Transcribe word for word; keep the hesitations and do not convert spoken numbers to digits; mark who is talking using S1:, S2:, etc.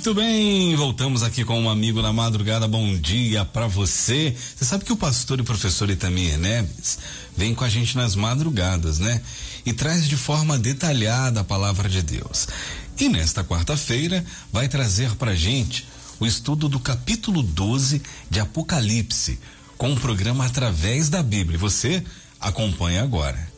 S1: Muito bem, voltamos aqui com um amigo na madrugada. Bom dia pra você. Você sabe que o pastor e professor Itamir Neves vem com a gente nas madrugadas, né? E traz de forma detalhada a palavra de Deus. E nesta quarta-feira vai trazer pra gente o estudo do capítulo doze de Apocalipse, com o programa Através da Bíblia. Você acompanha agora.